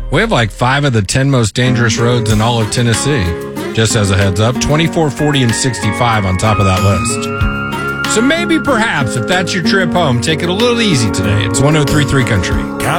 We have like 5 of the 10 most dangerous roads in all of Tennessee. Just as a heads up, 24, 40, and 65 on top of that list. So maybe, perhaps, if that's your trip home, take it a little easy today. It's 103.3 Country.